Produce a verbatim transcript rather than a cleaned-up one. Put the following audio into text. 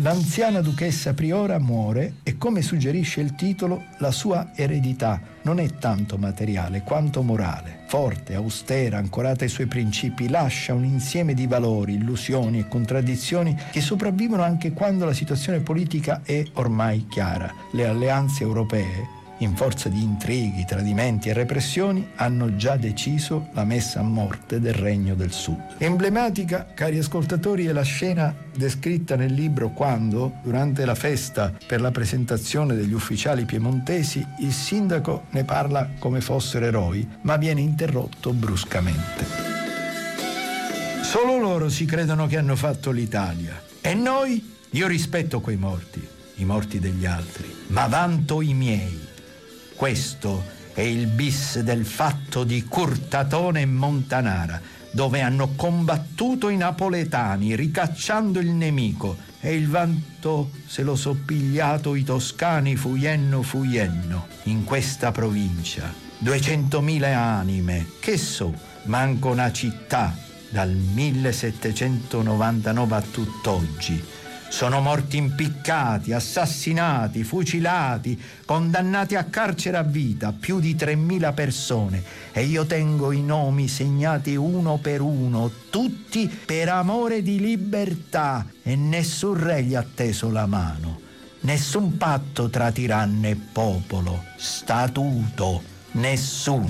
L'anziana duchessa priora muore e, come suggerisce il titolo, la sua eredità non è tanto materiale quanto morale. Forte, austera, ancorata ai suoi principi, lascia un insieme di valori, illusioni e contraddizioni che sopravvivono anche quando la situazione politica è ormai chiara. Le alleanze europee, in forza di intrighi, tradimenti e repressioni, hanno già deciso la messa a morte del Regno del Sud. Emblematica, cari ascoltatori, è la scena descritta nel libro quando, durante la festa per la presentazione degli ufficiali piemontesi, il sindaco ne parla come fossero eroi, ma viene interrotto bruscamente. Solo loro si credono che hanno fatto l'Italia. E noi? Io rispetto quei morti, i morti degli altri, ma vanto i miei. Questo è il bis del fatto di Curtatone e Montanara, dove hanno combattuto i napoletani ricacciando il nemico, e il vanto se lo so pigliato i toscani fuyenno fuyenno. In questa provincia duecentomila anime, che so, manco una città dal millesettecentonovantanove a tutt'oggi. Sono morti impiccati, assassinati, fucilati, condannati a carcere a vita, più di tremila persone, e io tengo i nomi segnati uno per uno, tutti per amore di libertà, e nessun re gli ha teso la mano, nessun patto tra tiranno e popolo, statuto, nessuno.